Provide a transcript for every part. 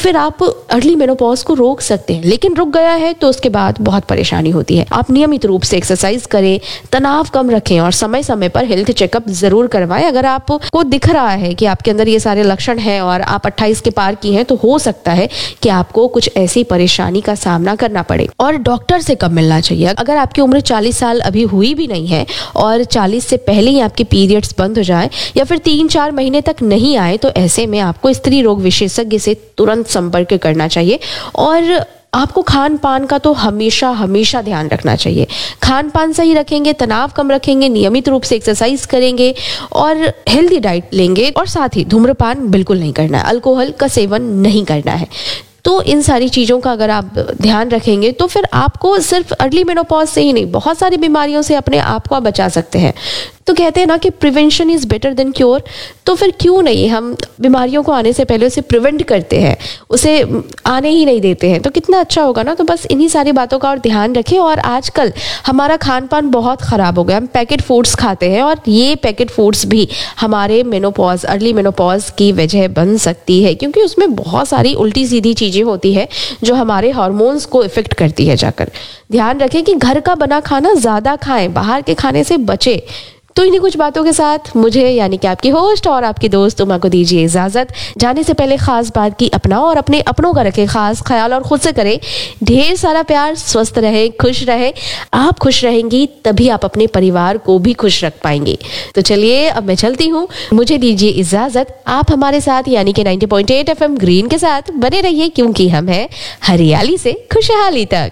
फिर आप early menopause को रोक सकते हैं। लेकिन रुक गया है तो उसके बाद बहुत परेशानी होती है। आप नियमित रूप से एक्सरसाइज करें, तनाव कम रखें और समय समय पर हेल्थ चेकअप जरूर करवाएं। अगर आपको दिख रहा है कि आपके अंदर ये सारे लक्षण हैं और आप 28 के पार की हैं, तो हो सकता है कि आपको कुछ ऐसी परेशानी का सामना करना पड़े। और डॉक्टर से कब मिलना चाहिए? अगर आपकी उम्र 40 साल अभी हुई भी नहीं है और 40 से पहले ही आपके पीरियड्स बंद हो जाए या फिर 3-4 महीने तक नहीं आए, तो ऐसे में आपको स्त्री रोग विशेषज्ञ से तुरंत संपर्क करना चाहिए। और आपको खान पान का तो हमेशा हमेशा ध्यान रखना चाहिए। खान पान सही रखेंगे, तनाव कम रखेंगे, नियमित रूप से एक्सरसाइज करेंगे और हेल्दी डाइट लेंगे, और साथ ही धूम्रपान बिल्कुल नहीं करना है, अल्कोहल का सेवन नहीं करना है। तो इन सारी चीज़ों का अगर आप ध्यान रखेंगे तो फिर आपको सिर्फ अर्ली मेनोपॉज से ही नहीं, बहुत सारी बीमारियों से अपने आप को आप बचा सकते हैं। तो कहते हैं ना कि prevention is better than cure. तो फिर क्यों नहीं हम बीमारियों को आने से पहले उसे प्रिवेंट करते हैं, उसे आने ही नहीं देते हैं, तो कितना अच्छा होगा ना। तो बस इन्हीं सारी बातों का और ध्यान रखें। और आजकल हमारा खान पान बहुत ख़राब हो गया, हम पैकेट फूड्स खाते हैं और ये पैकेट फूड्स भी हमारे मेनोपॉज, अर्ली मेनोपॉज की वजह बन सकती है, क्योंकि उसमें बहुत सारी उल्टी सीधी चीज़ें होती है जो हमारे हार्मोन्स को इफेक्ट करती है जाकर। ध्यान रखें कि घर का बना खाना ज़्यादा खाएं, बाहर के खाने से बचें। तो इन्हीं कुछ बातों के साथ मुझे यानी कि आपकी होस्ट और आपकी दोस्त उमा को दीजिए इजाजत। जाने से पहले खास बात की अपना और अपने अपनों का रखें खास ख्याल और खुद से करें ढेर सारा प्यार। स्वस्थ रहे, खुश रहे। आप खुश रहेंगी तभी आप अपने परिवार को भी खुश रख पाएंगे। तो चलिए अब मैं चलती हूँ, मुझे दीजिए इजाजत। आप हमारे साथ यानी कि 90.8 FM ग्रीन के साथ बने रहिए, क्योंकि हम हैं हरियाली से खुशहाली तक।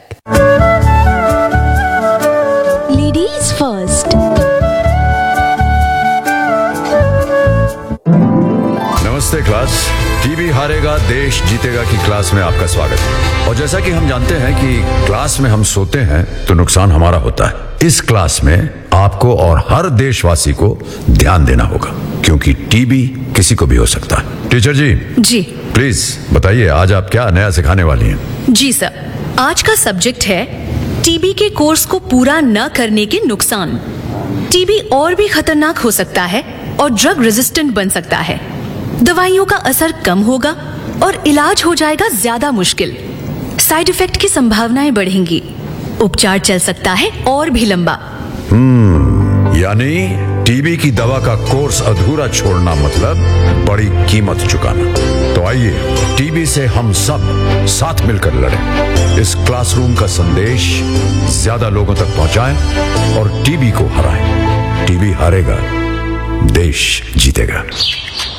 Ladies first. नमस्ते क्लास। टीबी हारेगा देश जीतेगा की क्लास में आपका स्वागत है। और जैसा कि हम जानते हैं कि क्लास में हम सोते हैं तो नुकसान हमारा होता है। इस क्लास में आपको और हर देशवासी को ध्यान देना होगा, क्योंकि टीबी किसी को भी हो सकता है। टीचर जी प्लीज बताइए आज आप क्या नया सिखाने वाली हैं? जी सर, आज का सब्जेक्ट है टीबी के कोर्स को पूरा न करने के नुकसान। टीबी और भी खतरनाक हो सकता है और ड्रग रेजिस्टेंट बन सकता है। दवाइयों का असर कम होगा और इलाज हो जाएगा ज्यादा मुश्किल। साइड इफेक्ट की संभावनाएं बढ़ेंगी। उपचार चल सकता है और भी लंबा। यानी टीबी की दवा का कोर्स अधूरा छोड़ना मतलब बड़ी कीमत चुकाना। तो आइए टीबी से हम सब साथ मिलकर लड़ें। इस क्लासरूम का संदेश ज्यादा लोगों तक पहुंचाएं और टीबी को हराएं। टीबी हारेगा, देश जीतेगा।